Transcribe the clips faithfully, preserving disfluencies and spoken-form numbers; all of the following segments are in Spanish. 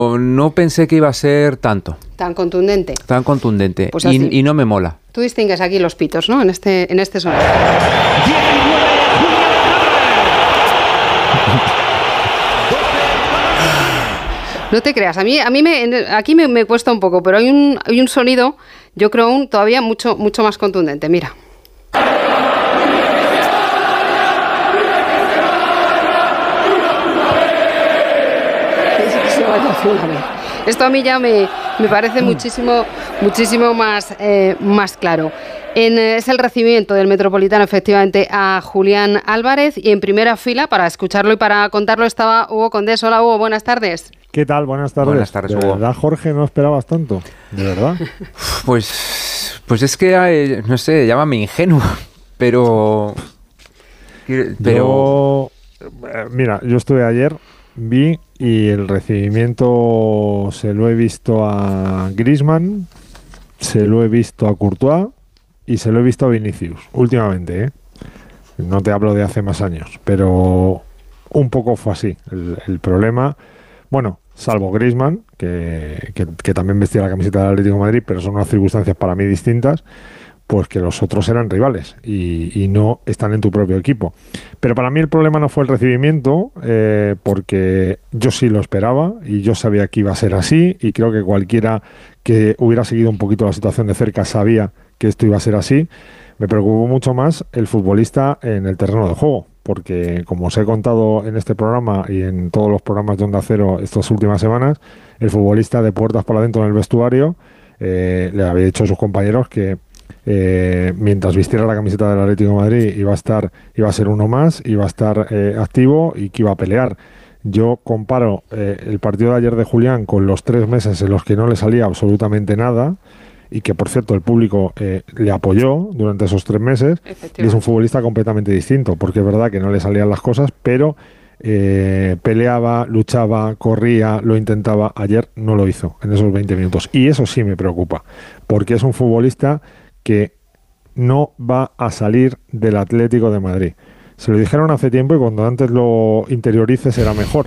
no pensé que iba a ser tanto. Tan contundente. Tan contundente. Pues y, y no me mola. Tú distingues aquí los pitos, ¿no? En este, en este sonido. No te creas, a mí, a mí me, aquí me, me cuesta un poco, pero hay un, hay un sonido, yo creo, un, todavía mucho, mucho más contundente. Mira. Esto a mí ya me, me parece muchísimo, muchísimo más, eh, más claro. En, es el recibimiento del Metropolitano, efectivamente, a Julián Álvarez, y en primera fila, para escucharlo y para contarlo, estaba Hugo Condés. Hola, Hugo, buenas tardes. ¿Qué tal? Buenas tardes. Buenas tardes, ¿De Hugo. verdad, Jorge, no esperabas tanto? ¿De verdad? Pues, pues es que, eh, no sé, llámame ingenuo, pero... pero... Yo, eh, mira, yo estuve ayer, vi, y el recibimiento se lo he visto a Griezmann, se lo he visto a Courtois y se lo he visto a Vinicius, últimamente, ¿eh? No te hablo de hace más años, pero un poco fue así. El, el problema, bueno, salvo Griezmann, que, que, que también vestía la camiseta del Atlético de Madrid, pero son unas circunstancias para mí distintas, pues que los otros eran rivales y, y no están en tu propio equipo. Pero para mí el problema no fue el recibimiento, eh, porque yo sí lo esperaba y yo sabía que iba a ser así, y creo que cualquiera que hubiera seguido un poquito la situación de cerca sabía que esto iba a ser así. Me preocupó mucho más el futbolista en el terreno de juego, porque como os he contado en este programa y en todos los programas de Onda Cero estas últimas semanas, el futbolista de puertas para adentro en el vestuario eh, le había dicho a sus compañeros que Eh, mientras vistiera la camiseta del Atlético de Madrid iba a estar, iba a ser uno más, iba a estar eh, activo y que iba a pelear. Yo comparo eh, el partido de ayer de Julián con los tres meses en los que no le salía absolutamente nada, y que por cierto el público eh, le apoyó durante esos tres meses, y es un futbolista completamente distinto, porque es verdad que no le salían las cosas, pero eh, peleaba, luchaba, corría, lo intentaba. Ayer no lo hizo en esos veinte minutos, y eso sí me preocupa, porque es un futbolista que no va a salir del Atlético de Madrid. Se lo dijeron hace tiempo, y cuando antes lo interiorices será mejor,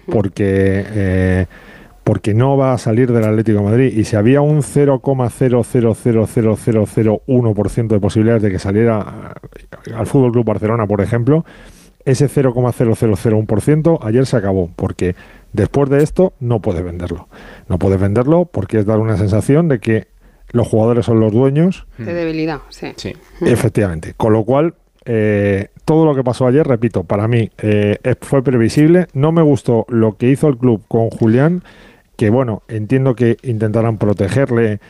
porque eh, porque no va a salir del Atlético de Madrid. Y si había un cero coma cero cero cero cero cero cero uno por ciento de posibilidades de que saliera al F C Barcelona, por ejemplo, ese cero coma cero cero cero uno por ciento ayer se acabó, porque después de esto no puedes venderlo. No puedes venderlo porque es dar una sensación de que los jugadores son los dueños. De debilidad, sí. Sí. Efectivamente. Con lo cual, eh, todo lo que pasó ayer, repito, para mí eh, fue previsible. No me gustó lo que hizo el club con Julián, que bueno, entiendo que intentaran protegerle,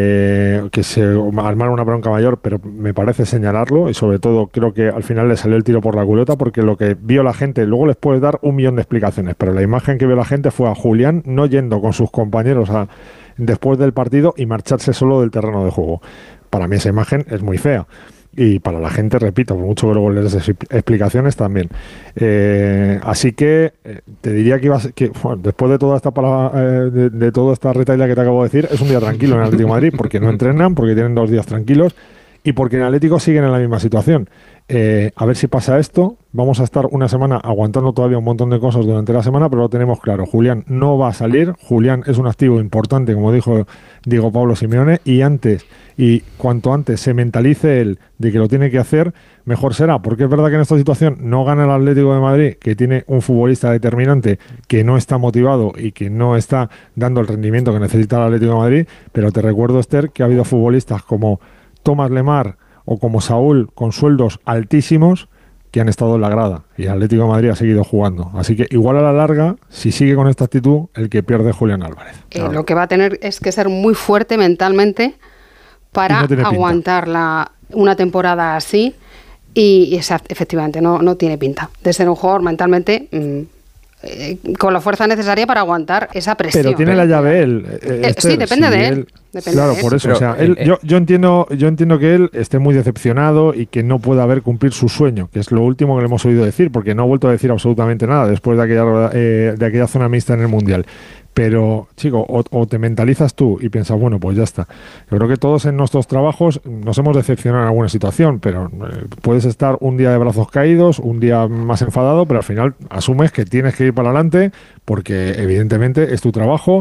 eh, que se armara una bronca mayor, pero me parece señalarlo, y sobre todo creo que al final le salió el tiro por la culata, porque lo que vio la gente, luego les puedes dar un millón de explicaciones, pero la imagen que vio la gente fue a Julián no yendo con sus compañeros a después del partido y marcharse solo del terreno de juego. Para mí esa imagen es muy fea, y para la gente, repito, por mucho que luego les des explicaciones también. Eh, así que eh, te diría que, ibas, que bueno, después de toda esta palabra, eh, de, de toda esta retahíla que te acabo de decir, es un día tranquilo en el Atlético de Madrid, porque no entrenan, porque tienen dos días tranquilos, y porque en Atlético siguen en la misma situación. Eh, a ver si pasa esto. Vamos a estar una semana aguantando todavía un montón de cosas durante la semana, pero lo tenemos claro. Julián no va a salir. Julián es un activo importante, como dijo Diego Pablo Simeone, y antes, y cuanto antes se mentalice él de que lo tiene que hacer, mejor será, porque es verdad que en esta situación no gana el Atlético de Madrid, que tiene un futbolista determinante que no está motivado y que no está dando el rendimiento que necesita el Atlético de Madrid, pero te recuerdo, Esther, que ha habido futbolistas como Thomas Lemar o como Saúl, con sueldos altísimos, que han estado en la grada, y el Atlético de Madrid ha seguido jugando. Así que igual a la larga, si sigue con esta actitud, el que pierde es Julián Álvarez. Eh, claro. Lo que va a tener es que ser muy fuerte mentalmente para no aguantar la, una temporada así, y, y esa, efectivamente no, no tiene pinta de ser un jugador mentalmente mmm, eh, con la fuerza necesaria para aguantar esa presión. Pero tiene la llave él. Eh, eh, sí, depende si de él. él Depende claro, de por él. eso. Pero, o sea, él, eh, yo, yo entiendo, yo entiendo que él esté muy decepcionado y que no pueda haber cumplir su sueño, que es lo último que le hemos oído decir, porque no ha vuelto a decir absolutamente nada después de aquella, eh, de aquella zona mixta en el Mundial. Pero, chico, o, o te mentalizas tú y piensas, bueno, pues ya está. Yo creo que todos en nuestros trabajos nos hemos decepcionado en alguna situación, pero eh, puedes estar un día de brazos caídos, un día más enfadado, pero al final asumes que tienes que ir para adelante porque evidentemente es tu trabajo